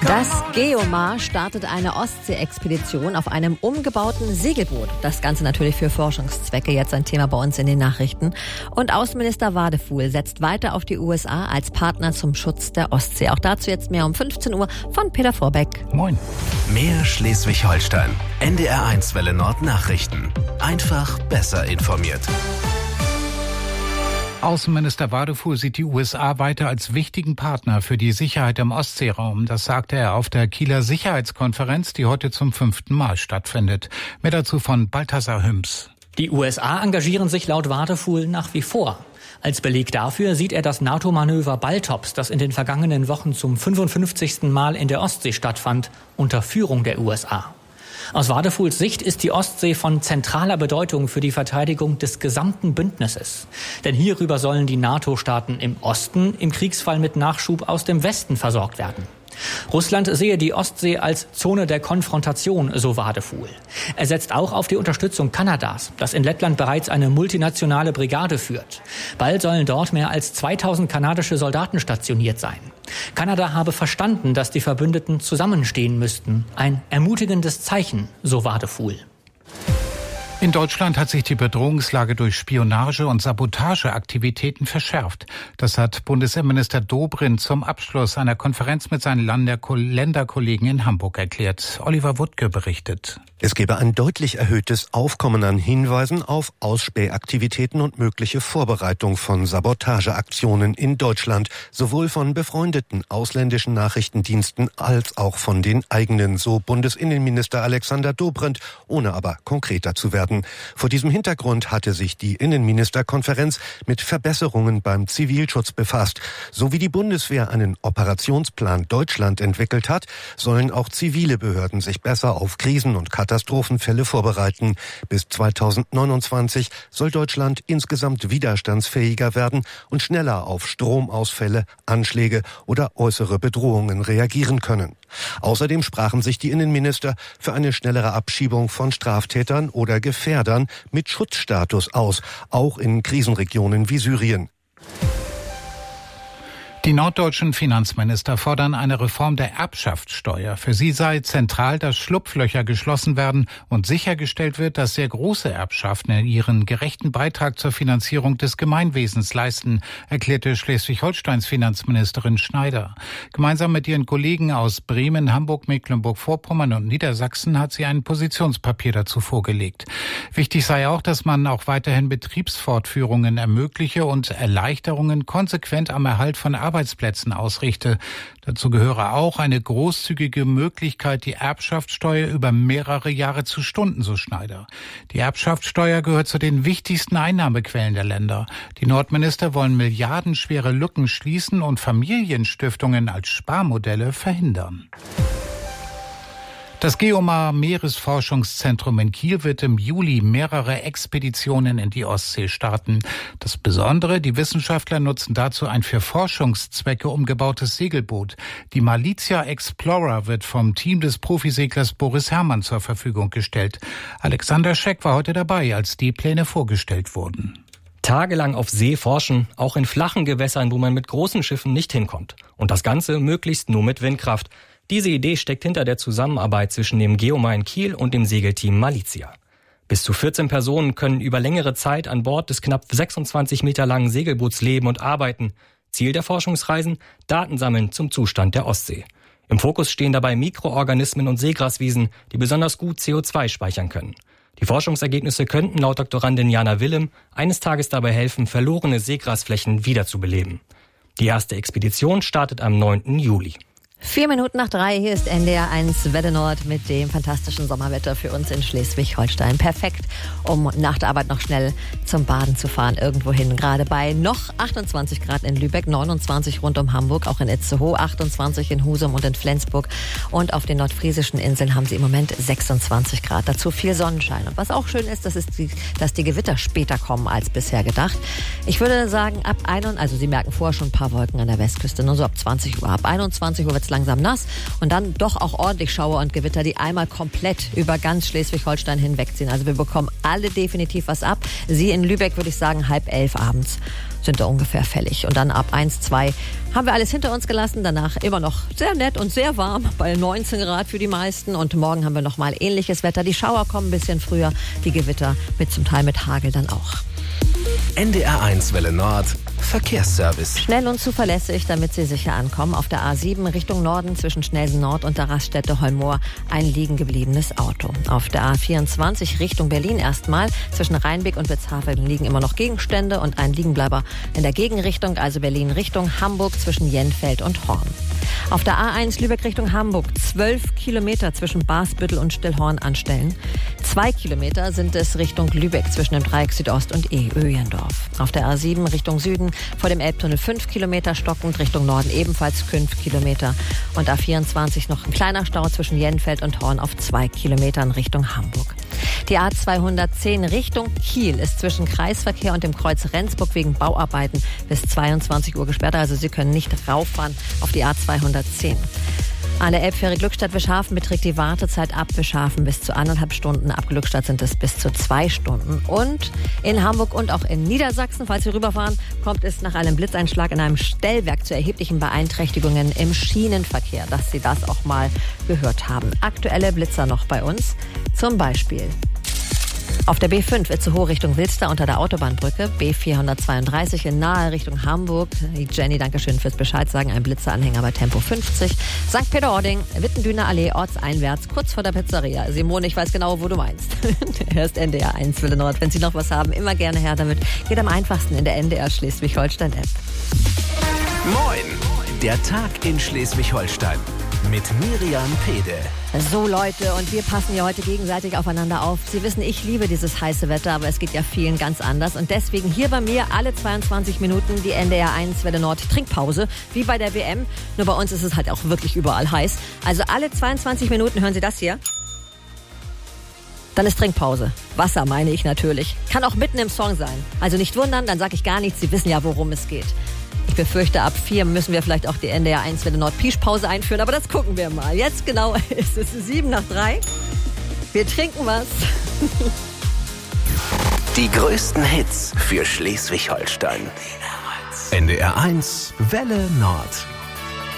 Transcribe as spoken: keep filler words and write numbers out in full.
Das Geomar startet eine Ostsee-Expedition auf einem umgebauten Segelboot. Das Ganze natürlich für Forschungszwecke, jetzt ein Thema bei uns in den Nachrichten. Und Außenminister Wadefuhl setzt weiter auf die U S A als Partner zum Schutz der Ostsee. Auch dazu jetzt mehr um fünfzehn Uhr von Peter Vorbeck. Moin. Mehr Schleswig-Holstein. N D R eins Welle Nord Nachrichten. Einfach besser informiert. Außenminister Wadefuhl sieht die U S A weiter als wichtigen Partner für die Sicherheit im Ostseeraum. Das sagte er auf der Kieler Sicherheitskonferenz, die heute zum fünften Mal stattfindet. Mehr dazu von Balthasar Hüms. Die U S A engagieren sich laut Wadefuhl nach wie vor. Als Beleg dafür sieht er das NATO-Manöver Baltops, das in den vergangenen Wochen zum fünfundfünfzigsten Mal in der Ostsee stattfand, unter Führung der U S A. Aus Wadefuhls Sicht ist die Ostsee von zentraler Bedeutung für die Verteidigung des gesamten Bündnisses. Denn hierüber sollen die NATO-Staaten im Osten im Kriegsfall mit Nachschub aus dem Westen versorgt werden. Russland sehe die Ostsee als Zone der Konfrontation, so Wadefuhl. Er setzt auch auf die Unterstützung Kanadas, das in Lettland bereits eine multinationale Brigade führt. Bald sollen dort mehr als zweitausend kanadische Soldaten stationiert sein. Kanada habe verstanden, dass die Verbündeten zusammenstehen müssten. Ein ermutigendes Zeichen, so Wadefuhl. In Deutschland hat sich die Bedrohungslage durch Spionage- und Sabotageaktivitäten verschärft. Das hat Bundesinnenminister Dobrindt zum Abschluss einer Konferenz mit seinen Länderkollegen in Hamburg erklärt. Oliver Wuttke berichtet. Es gebe ein deutlich erhöhtes Aufkommen an Hinweisen auf Ausspähaktivitäten und mögliche Vorbereitung von Sabotageaktionen in Deutschland, sowohl von befreundeten ausländischen Nachrichtendiensten als auch von den eigenen, so Bundesinnenminister Alexander Dobrindt, ohne aber konkreter zu werden. Vor diesem Hintergrund hatte sich die Innenministerkonferenz mit Verbesserungen beim Zivilschutz befasst. So wie die Bundeswehr einen Operationsplan Deutschland entwickelt hat, sollen auch zivile Behörden sich besser auf Krisen und Katastrophenfälle vorbereiten. Bis zweitausendneunundzwanzig soll Deutschland insgesamt widerstandsfähiger werden und schneller auf Stromausfälle, Anschläge oder äußere Bedrohungen reagieren können. Außerdem sprachen sich die Innenminister für eine schnellere Abschiebung von Straftätern oder Gefährdern mit Schutzstatus aus, auch in Krisenregionen wie Syrien. Die norddeutschen Finanzminister fordern eine Reform der Erbschaftssteuer. Für sie sei zentral, dass Schlupflöcher geschlossen werden und sichergestellt wird, dass sehr große Erbschaften ihren gerechten Beitrag zur Finanzierung des Gemeinwesens leisten, erklärte Schleswig-Holsteins Finanzministerin Schneider. Gemeinsam mit ihren Kollegen aus Bremen, Hamburg, Mecklenburg-Vorpommern und Niedersachsen hat sie ein Positionspapier dazu vorgelegt. Wichtig sei auch, dass man auch weiterhin Betriebsfortführungen ermögliche und Erleichterungen konsequent am Erhalt von Arbeitsplätzen Arbeitsplätzen ausrichte. Dazu gehöre auch eine großzügige Möglichkeit, die Erbschaftssteuer über mehrere Jahre zu stunden, so Schneider. Die Erbschaftssteuer gehört zu den wichtigsten Einnahmequellen der Länder. Die Nordminister wollen milliardenschwere Lücken schließen und Familienstiftungen als Sparmodelle verhindern. Das Geomar Meeresforschungszentrum in Kiel wird im Juli mehrere Expeditionen in die Ostsee starten. Das Besondere, die Wissenschaftler nutzen dazu ein für Forschungszwecke umgebautes Segelboot. Die Malizia Explorer wird vom Team des Profiseglers Boris Herrmann zur Verfügung gestellt. Alexander Scheck war heute dabei, als die Pläne vorgestellt wurden. Tagelang auf See forschen, auch in flachen Gewässern, wo man mit großen Schiffen nicht hinkommt. Und das Ganze möglichst nur mit Windkraft. Diese Idee steckt hinter der Zusammenarbeit zwischen dem Geomar in Kiel und dem Segelteam Malizia. Bis zu vierzehn Personen können über längere Zeit an Bord des knapp sechsundzwanzig Meter langen Segelboots leben und arbeiten. Ziel der Forschungsreisen? Daten sammeln zum Zustand der Ostsee. Im Fokus stehen dabei Mikroorganismen und Seegraswiesen, die besonders gut C O zwei speichern können. Die Forschungsergebnisse könnten laut Doktorandin Jana Willem eines Tages dabei helfen, verlorene Seegrasflächen wiederzubeleben. Die erste Expedition startet am neunten Juli. Vier Minuten nach drei, hier ist N D R eins Welle Nord mit dem fantastischen Sommerwetter für uns in Schleswig-Holstein. Perfekt, um nach der Arbeit noch schnell zum Baden zu fahren, irgendwohin. Gerade bei noch achtundzwanzig Grad in Lübeck, neunundzwanzig rund um Hamburg, auch in Itzehoe, achtundzwanzig in Husum und in Flensburg. Und auf den nordfriesischen Inseln haben sie im Moment sechsundzwanzig Grad. Dazu viel Sonnenschein. Und was auch schön ist, das ist die, dass die Gewitter später kommen als bisher gedacht. Ich würde sagen, ab einundzwanzig, also Sie merken vorher schon ein paar Wolken an der Westküste, nur so ab zwanzig Uhr. Ab einundzwanzig Uhr wird es langsam nass und dann doch auch ordentlich Schauer und Gewitter, die einmal komplett über ganz Schleswig-Holstein hinwegziehen. Also wir bekommen alle definitiv was ab. Sie in Lübeck würde ich sagen halb elf abends. sind da ungefähr fällig. Und dann ab eins, zwei haben wir alles hinter uns gelassen. Danach immer noch sehr nett und sehr warm, bei neunzehn Grad für die meisten. Und morgen haben wir nochmal ähnliches Wetter. Die Schauer kommen ein bisschen früher, die Gewitter mit zum Teil mit Hagel dann auch. N D R eins Welle Nord Verkehrsservice. Schnell und zuverlässig, damit Sie sicher ankommen. Auf der A sieben Richtung Norden zwischen Schnelsen Nord und der Raststätte Heumoor ein liegen gebliebenes Auto. Auf der A vierundzwanzig Richtung Berlin erstmal. Zwischen Rheinbeck und Witzhafen liegen immer noch Gegenstände und ein Liegenbleiber in der Gegenrichtung, also Berlin Richtung Hamburg zwischen Jenfeld und Horn. Auf der A eins Lübeck Richtung Hamburg zwölf Kilometer zwischen Basbüttel und Stillhorn anstellen. Zwei Kilometer sind es Richtung Lübeck zwischen dem Dreieck Südost und E-Öjendorf. Auf der A sieben Richtung Süden vor dem Elbtunnel fünf Kilometer stockend, Richtung Norden ebenfalls fünf Kilometer. Und A vierundzwanzig noch ein kleiner Stau zwischen Jenfeld und Horn auf zwei Kilometern Richtung Hamburg. Die A zweihundertzehn Richtung Kiel ist zwischen Kreisverkehr und dem Kreuz Rendsburg wegen Bauarbeiten bis zweiundzwanzig Uhr gesperrt. Also Sie können nicht rauffahren auf die A zweihundertzehn. An der Elbfähre Glückstadt-Wischhafen beträgt die Wartezeit ab Wischhafen bis zu anderthalb Stunden. Ab Glückstadt sind es bis zu zwei Stunden. Und in Hamburg und auch in Niedersachsen, falls Sie rüberfahren, kommt es nach einem Blitzeinschlag in einem Stellwerk zu erheblichen Beeinträchtigungen im Schienenverkehr, dass Sie das auch mal gehört haben. Aktuelle Blitzer noch bei uns, zum Beispiel auf der B fünf Itzehoe Richtung Wilster unter der Autobahnbrücke, B vierhundertzweiunddreißig in Nahe Richtung Hamburg. Jenny, danke schön fürs Bescheid sagen. Ein Blitzeranhänger bei Tempo fünfzig. Sankt Peter-Ording, Wittendüner Allee, ortseinwärts, kurz vor der Pizzeria. Simone, ich weiß genau, wo du meinst. Hier ist N D R eins Welle Nord. Wenn Sie noch was haben, immer gerne her damit. Geht am einfachsten in der N D R Schleswig-Holstein-App. Moin! Der Tag in Schleswig-Holstein mit Miriam Pede. So Leute, und wir passen ja heute gegenseitig aufeinander auf. Sie wissen, ich liebe dieses heiße Wetter, aber es geht ja vielen ganz anders. Und deswegen hier bei mir alle zweiundzwanzig Minuten die N D R eins Welle Nord Trinkpause, wie bei der W M. Nur bei uns ist es halt auch wirklich überall heiß. Also alle zweiundzwanzig Minuten hören Sie das hier. Dann ist Trinkpause. Wasser meine ich natürlich. Kann auch mitten im Song sein. Also nicht wundern, dann sage ich gar nichts. Sie wissen ja, worum es geht. Ich befürchte, ab vier müssen wir vielleicht auch die N D R eins Welle Nord Pischpause einführen, aber das gucken wir mal. Jetzt genau ist es sieben nach drei. Wir trinken was. Die größten Hits für Schleswig-Holstein. N D R eins Welle Nord.